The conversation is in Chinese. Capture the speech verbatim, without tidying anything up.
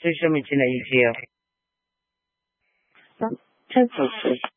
最上面进来一些。 真好吃。